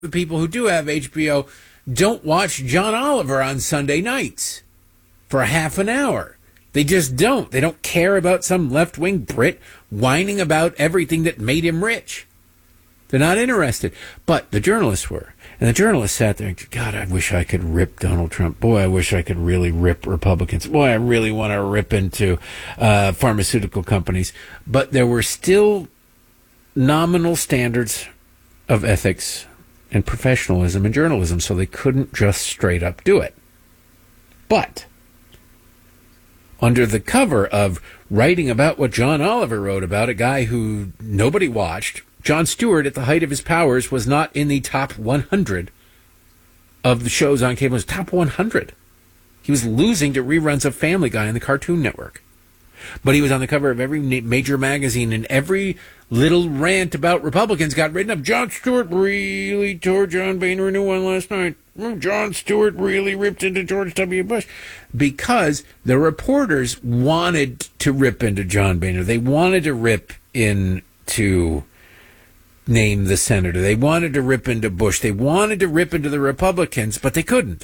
The people who do have HBO don't watch John Oliver on Sunday nights for a half an hour. They just don't. They don't care about some left-wing Brit whining about everything that made him rich. They're not interested. But the journalists were. And the journalists sat there and, God, I wish I could rip Donald Trump. Boy, I wish I could really rip Republicans. Boy, I really want to rip into pharmaceutical companies. But there were still nominal standards of ethics and professionalism in journalism, so they couldn't just straight up do it. But under the cover of writing about what John Oliver wrote about, a guy who nobody watched, Jon Stewart, at the height of his powers, was not in the top 100 of the shows on cable. It was top 100. He was losing to reruns of Family Guy on the Cartoon Network. But he was on the cover of every major magazine, and every little rant about Republicans got written up. Jon Stewart really tore John Boehner a new one last night. Jon Stewart really ripped into George W. Bush. Because the reporters wanted to rip into John Boehner. They wanted to rip into name the senator. They wanted to rip into Bush. They wanted to rip into the Republicans, but they couldn't.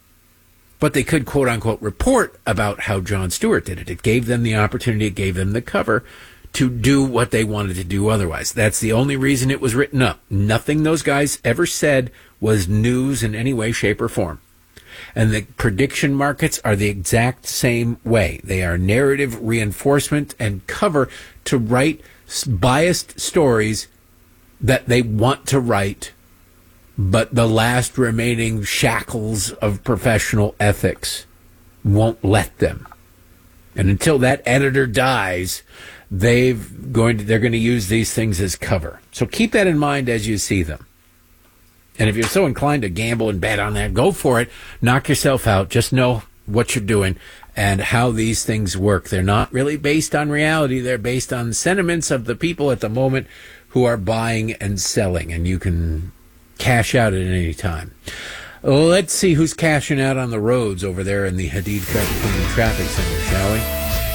But they could, quote unquote, report about how Jon Stewart did it. It gave them the opportunity, it gave them the cover to do what they wanted to do otherwise. That's the only reason it was written up. Nothing those guys ever said was news in any way, shape, or form. And the prediction markets are the exact same way. They are narrative reinforcement and cover to write biased stories that they want to write, but the last remaining shackles of professional ethics won't let them. And until that editor dies, they're going to use these things as cover. So keep that in mind as you see them. And if you're so inclined to gamble and bet on that, go for it. Knock yourself out. Just know what you're doing and how these things work. They're not really based on reality. They're based on sentiments of the people at the moment who are buying and selling. And you can cash out at any time. Let's see who's cashing out on the roads over there in the Hadid Traffic Center, shall we?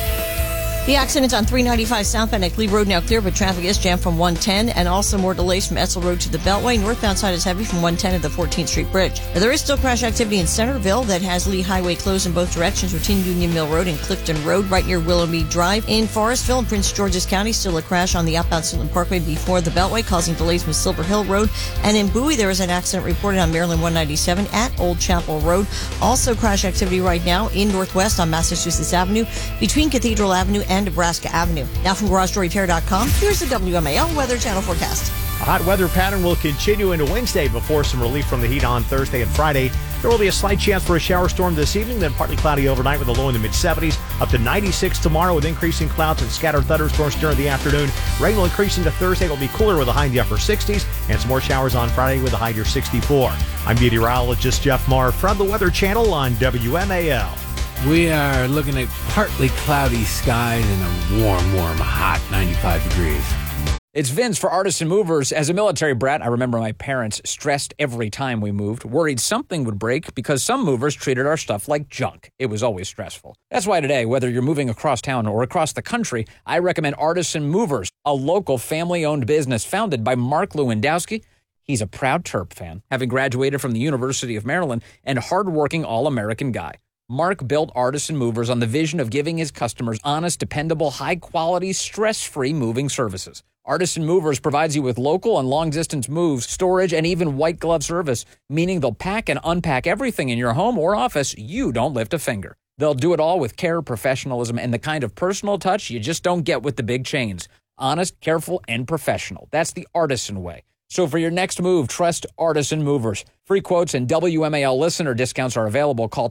The accident on 395 southbound at Glebe Road now clear, but traffic is jammed from 110, and also more delays from Etzel Road to the Beltway. Northbound side is heavy from 110 to the 14th Street Bridge. Now, there is still crash activity in Centerville that has Lee Highway closed in both directions between Union Mill Road and Clifton Road, right near Willoughby Drive. In Forestville and Prince George's County, still a crash on the outbound Suitland Parkway before the Beltway, causing delays from Silver Hill Road. And in Bowie, there is an accident reported on Maryland 197 at Old Chapel Road. Also crash activity right now in Northwest on Massachusetts Avenue between Cathedral Avenue and Nebraska Avenue. Now from GarageDoorRepair.com, here's the WMAL Weather Channel forecast. A hot weather pattern will continue into Wednesday before some relief from the heat on Thursday and Friday. There will be a slight chance for a shower storm this evening, then partly cloudy overnight with a low in the mid-70s, up to 96 tomorrow with increasing clouds and scattered thunderstorms during the afternoon. Rain will increase into Thursday. It will be cooler with a high in the upper 60s, and some more showers on Friday with a high near 64. I'm meteorologist Jeff Marr from the Weather Channel on WMAL. We are looking at partly cloudy skies and a warm, hot 95 degrees. It's Vince for Artisan Movers. As a military brat, I remember my parents stressed every time we moved, worried something would break because some movers treated our stuff like junk. It was always stressful. That's why today, whether you're moving across town or across the country, I recommend Artisan Movers, a local family-owned business founded by Mark Lewandowski. He's a proud Terp fan, having graduated from the University of Maryland, and hardworking all-American guy. Mark built Artisan Movers on the vision of giving his customers honest, dependable, high-quality, stress-free moving services. Artisan Movers provides you with local and long-distance moves, storage, and even white-glove service, meaning they'll pack and unpack everything in your home or office. You don't lift a finger. They'll do it all with care, professionalism, and the kind of personal touch you just don't get with the big chains. Honest, careful, and professional. That's the Artisan way. So for your next move, trust Artisan Movers. Free quotes and WMAL listener discounts are available. Call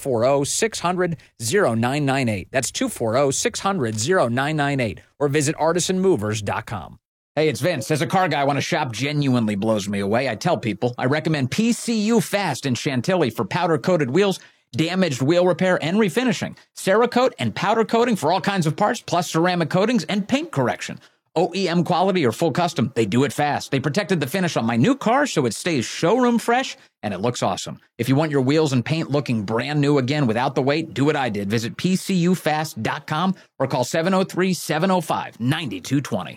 240-600-0998. That's 240-600-0998. Or visit artisanmovers.com. Hey, it's Vince. As a car guy, when a shop genuinely blows me away, I tell people I recommend PCU Fast in Chantilly for powder-coated wheels, damaged wheel repair, and refinishing. Cerakote and powder coating for all kinds of parts, plus ceramic coatings and paint correction. OEM quality or full custom, they do it fast. They protected the finish on my new car so it stays showroom fresh and it looks awesome. If you want your wheels and paint looking brand new again without the wait, do what I did. Visit PCUfast.com or call 703-705-9220.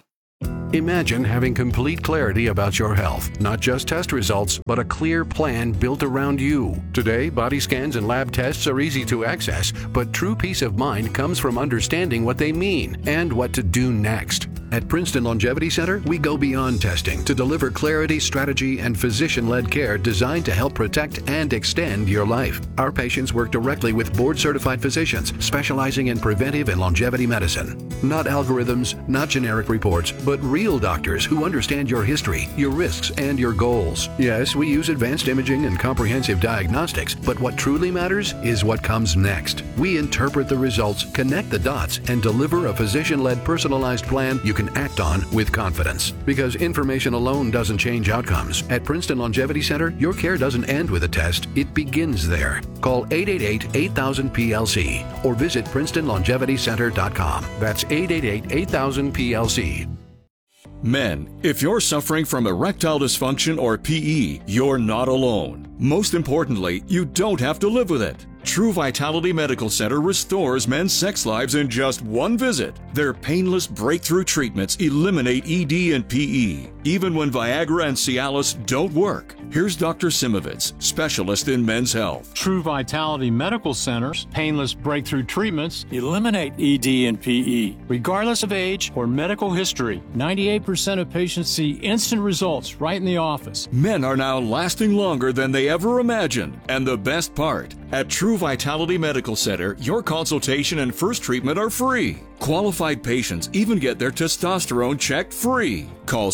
Imagine having complete clarity about your health, not just test results, but a clear plan built around you. Today, body scans and lab tests are easy to access, but true peace of mind comes from understanding what they mean and what to do next. At Princeton Longevity Center, we go beyond testing to deliver clarity, strategy, and physician-led care designed to help protect and extend your life. Our patients work directly with board-certified physicians specializing in preventive and longevity medicine. Not algorithms, not generic reports, but real doctors who understand your history, your risks, and your goals. Yes, we use advanced imaging and comprehensive diagnostics, but what truly matters is what comes next. We interpret the results, connect the dots, and deliver a physician-led personalized plan you can act on with confidence. Because information alone doesn't change outcomes. At Princeton Longevity Center, your care doesn't end with a test, it begins there. Call 888-8000-PLC or visit PrincetonLongevityCenter.com. That's 888-8000-PLC. Men, if you're suffering from erectile dysfunction or PE, you're not alone. Most importantly, you don't have to live with it. True Vitality Medical Center restores men's sex lives in just one visit. Their painless breakthrough treatments eliminate ED and PE, even when Viagra and Cialis don't work. Here's Dr. Simovitz, specialist in men's health. True Vitality Medical Center's painless breakthrough treatments eliminate ED and PE. Regardless of age or medical history, 98% of patients see instant results right in the office. Men are now lasting longer than they ever imagined. And the best part, at True Vitality Medical Center, your consultation and first treatment are free. Qualified patients even get their testosterone checked free. Call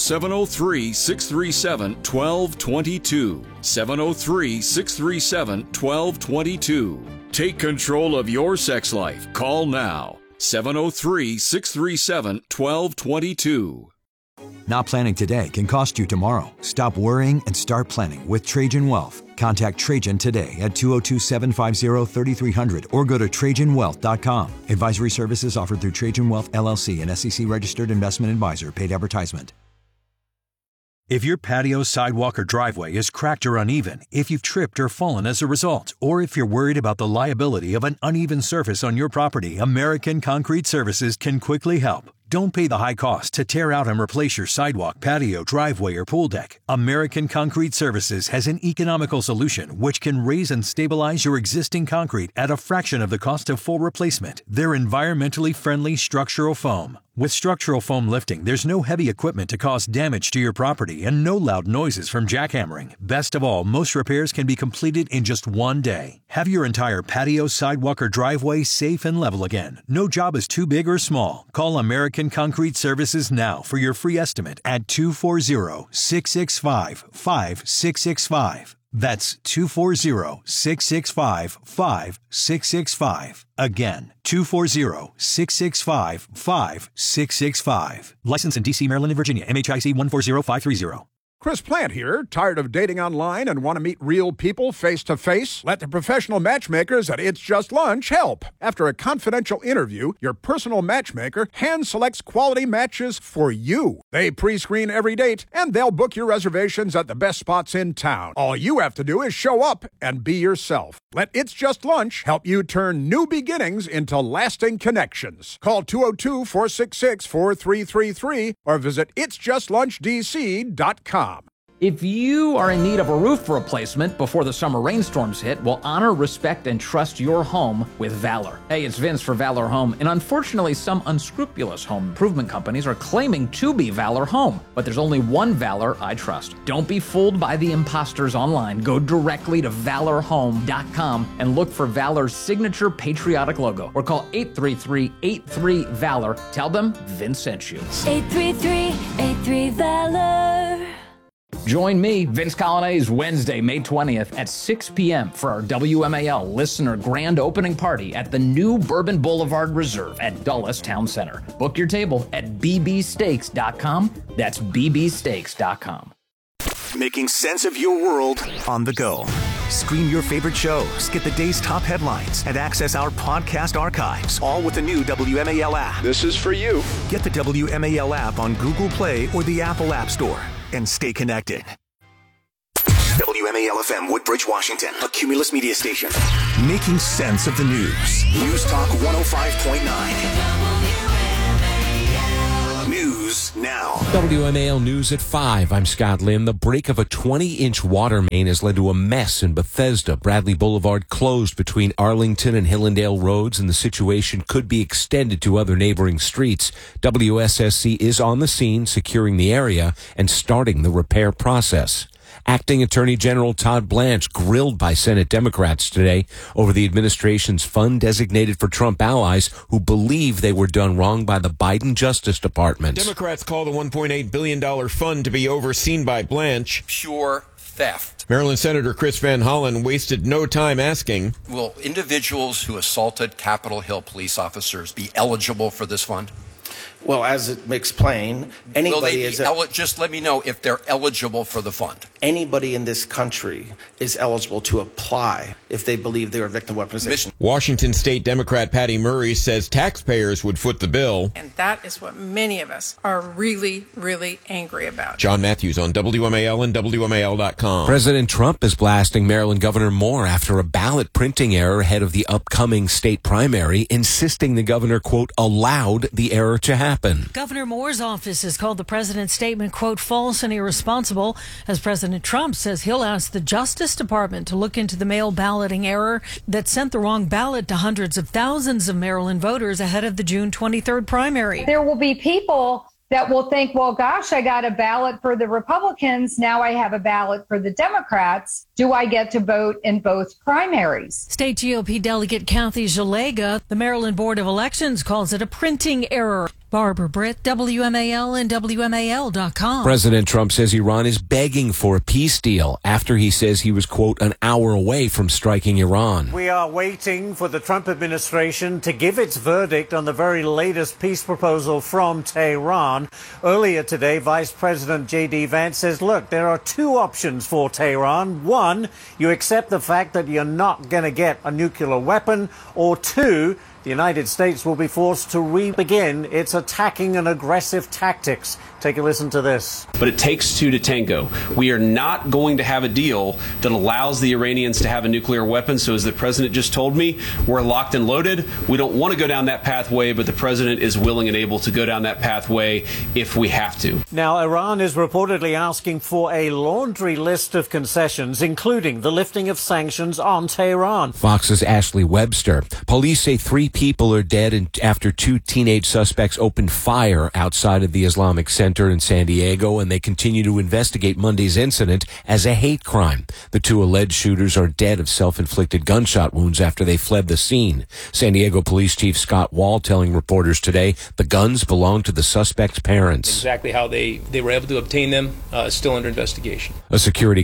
703-637-1222. 703-637-1222. Take control of your sex life. Call now. 703-637-1222. Not planning today can cost you tomorrow. Stop worrying and start planning with Trajan Wealth. Contact Trajan today at 202-750-3300 or go to TrajanWealth.com. Advisory services offered through Trajan Wealth, LLC, an SEC-registered investment advisor. Paid advertisement. If your patio, sidewalk, or driveway is cracked or uneven, if you've tripped or fallen as a result, or if you're worried about the liability of an uneven surface on your property, American Concrete Services can quickly help. Don't pay the high cost to tear out and replace your sidewalk, patio, driveway, or pool deck. American Concrete Services has an economical solution which can raise and stabilize your existing concrete at a fraction of the cost of full replacement. They're environmentally friendly structural foam. With structural foam lifting, there's no heavy equipment to cause damage to your property and no loud noises from jackhammering. Best of all, most repairs can be completed in just one day. Have your entire patio, sidewalk, or driveway safe and level again. No job is too big or small. Call American Concrete Services now for your free estimate at 240-665-5665. That's 240-665-5665. Again, 240-665-5665. Licensed in D.C., Maryland, and Virginia. MHIC 140530. Chris Plant here. Tired of dating online and want to meet real people face-to-face? Let the professional matchmakers at It's Just Lunch help. After a confidential interview, your personal matchmaker hand-selects quality matches for you. They pre-screen every date, and they'll book your reservations at the best spots in town. All you have to do is show up and be yourself. Let It's Just Lunch help you turn new beginnings into lasting connections. Call 202-466-4333 or visit itsjustlunchdc.com. If you are in need of a roof replacement before the summer rainstorms hit, well, honor, respect, and trust your home with Valor. Hey, it's Vince for Valor Home, and unfortunately, some unscrupulous home improvement companies are claiming to be Valor Home, but there's only one Valor I trust. Don't be fooled by the imposters online. Go directly to ValorHome.com and look for Valor's signature patriotic logo, or call 833-83-VALOR. Tell them Vince sent you. 833-83-VALOR. Join me, Vince Colonnese, Wednesday, May 20th at 6 p.m. for our WMAL listener grand opening party at the new Bourbon Boulevard Reserve at Dulles Town Center. Book your table at bbsteaks.com. That's bbsteaks.com. Making sense of your world on the go. Stream your favorite shows, get the day's top headlines, and access our podcast archives, all with the new WMAL app. This is for you. Get the WMAL app on Google Play or the Apple App Store. And stay connected. WMAL-FM, Woodbridge, Washington, a Cumulus media station. Making sense of the news. News Talk 105.9. News News now. WMAL News at 5. I'm Scott Lynn. The break of a 20-inch water main has led to a mess in Bethesda. Bradley Boulevard closed between Arlington and Hillendale roads, and the situation could be extended to other neighboring streets. WSSC is on the scene, securing the area and starting the repair process. Acting Attorney General Todd Blanche grilled by Senate Democrats today over the administration's fund designated for Trump allies who believe they were done wrong by the Biden Justice Department. Democrats call the $1.8 billion fund to be overseen by Blanche pure theft. Maryland Senator Chris Van Hollen wasted no time asking, will individuals who assaulted Capitol Hill police officers be eligible for this fund? Well, as it makes plain, anybody is... just let me know if they're eligible for the fund. Anybody in this country is eligible to apply if they believe they were victim of weaponization. Washington State Democrat Patty Murray says taxpayers would foot the bill. And that is what many of us are really, really angry about. John Matthews on WMAL and WMAL.com. President Trump is blasting Maryland Governor Moore after a ballot printing error ahead of the upcoming state primary, insisting the governor, quote, allowed the error to happen. Governor Moore's office has called the president's statement, quote, false and irresponsible, as President Trump says he'll ask the Justice Department to look into the mail balloting error that sent the wrong ballot to hundreds of thousands of Maryland voters ahead of the June 23rd primary. There will be people that will think, well, gosh, I got a ballot for the Republicans. Now I have a ballot for the Democrats. Do I get to vote in both primaries? State GOP delegate Kathy Jalega, the Maryland Board of Elections, calls it a printing error. Barbara Britt, WMAL and WMAL.com. President Trump says Iran is begging for a peace deal after he says he was, quote, an hour away from striking Iran. We are waiting for the Trump administration to give its verdict on the very latest peace proposal from Tehran. Earlier today, Vice President J.D. Vance says, look, there are two options for Tehran. One, you accept the fact that you're not going to get a nuclear weapon, or two, the United States will be forced to re-begin its attacking and aggressive tactics. Take a listen to this. But it takes two to tango. We are not going to have a deal that allows the Iranians to have a nuclear weapon. So as the president just told me, we're locked and loaded. We don't want to go down that pathway, but the president is willing and able to go down that pathway if we have to. Now, Iran is reportedly asking for a laundry list of concessions, including the lifting of sanctions on Tehran. Fox's Ashley Webster. Police say 3 people are dead after 2 teenage suspects opened fire outside of the Islamic Center in San Diego, and they continue to investigate Monday's incident as a hate crime. The 2 alleged shooters are dead of self-inflicted gunshot wounds after they fled the scene. San Diego Police Chief Scott Wall telling reporters today the guns belong to the suspects' parents. Exactly how they were able to obtain them is still under investigation. A security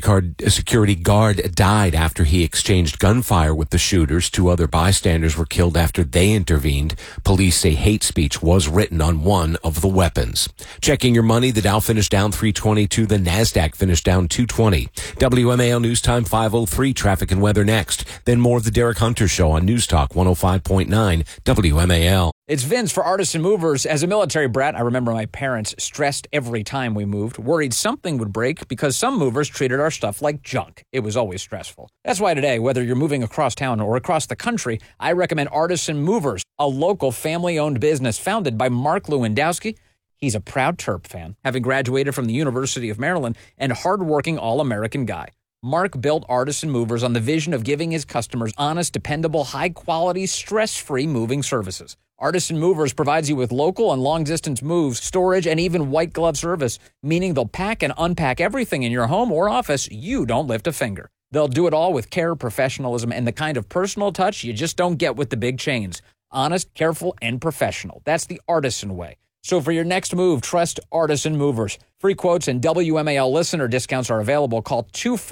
guard died after he exchanged gunfire with the shooters. 2 other bystanders were killed after they intervened. Police say hate speech was written on one of the weapons. Checking your money, the Dow finished down 322, the NASDAQ finished down 220. WMAL News Time 5:03, traffic and weather next. Then more of the Derek Hunter Show on News Talk 105.9 WMAL. It's Vince for Artisan Movers. As a military brat, I remember my parents stressed every time we moved, worried something would break because some movers treated our stuff like junk. It was always stressful. That's why today, whether you're moving across town or across the country, I recommend Artisan Movers, a local family-owned business founded by Mark Lewandowski. He's a proud Terp fan, having graduated from the University of Maryland, and hardworking all-American guy. Mark built Artisan Movers on the vision of giving his customers honest, dependable, high-quality, stress-free moving services. Artisan Movers provides you with local and long-distance moves, storage, and even white glove service, meaning they'll pack and unpack everything in your home or office. You don't lift a finger. They'll do it all with care, professionalism, and the kind of personal touch you just don't get with the big chains. Honest, careful, and professional. That's the Artisan way. So for your next move, trust Artisan Movers. Free quotes and WMAL listener discounts are available. Call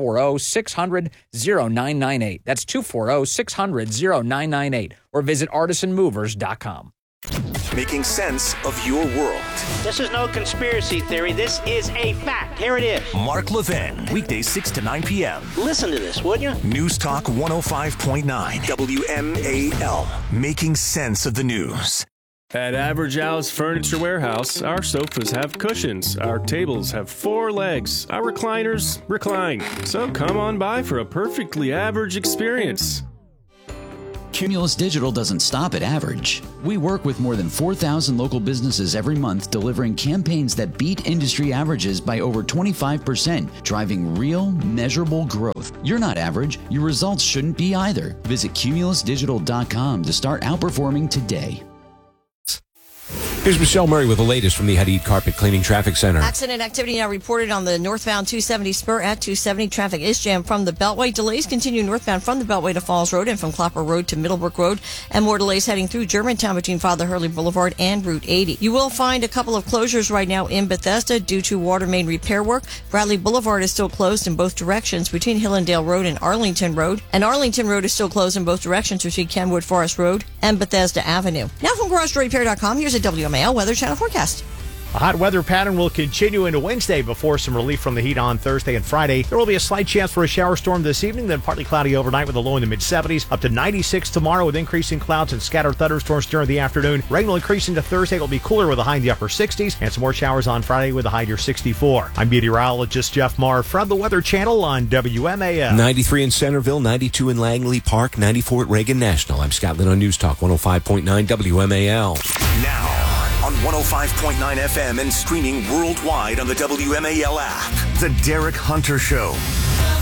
240-600-0998. That's 240-600-0998. Or visit artisanmovers.com. Making sense of your world. This is no conspiracy theory. This is a fact. Here it is. Mark Levin, weekdays 6 to 9 p.m. Listen to this, would you? News Talk 105.9 WMAL. Making sense of the news. At Average Alice Furniture Warehouse, our sofas have cushions, our tables have 4 legs, our recliners recline. So come on by for a perfectly average experience. Cumulus Digital doesn't stop at average. We work with more than 4,000 local businesses every month, delivering campaigns that beat industry averages by over 25%, driving real, measurable growth. You're not average. Your results shouldn't be either. Visit cumulusdigital.com to start outperforming today. Here's Michelle Murray with the latest from the Hadid Carpet Cleaning Traffic Center. Accident activity now reported on the northbound 270 spur at 270. Traffic is jammed from the Beltway. Delays continue northbound from the Beltway to Falls Road and from Clapper Road to Middlebrook Road. And more delays heading through Germantown between Father Hurley Boulevard and Route 80. You will find a couple of closures right now in Bethesda due to water main repair work. Bradley Boulevard is still closed in both directions between Hillendale Road and Arlington Road. And Arlington Road is still closed in both directions between Kenwood Forest Road and Bethesda Avenue. Now from GarageDoorRepair.com, here's a WMAL Weather Channel forecast. A hot weather pattern will continue into Wednesday before some relief from the heat on Thursday and Friday. There will be a slight chance for a shower storm this evening, then partly cloudy overnight with a low in the mid-70s, up to 96 tomorrow with increasing clouds and scattered thunderstorms during the afternoon. Rain will increase into Thursday. It will be cooler with a high in the upper 60s, and some more showers on Friday with a high near 64. I'm meteorologist Jeff Marr from the Weather Channel on WMAL. 93 in Centerville, 92 in Langley Park, 94 at Reagan National. I'm Scott Lynn on News Talk 105.9 WMAL. Now on 105.9 FM and streaming worldwide on the WMAL app. The Derek Hunter Show.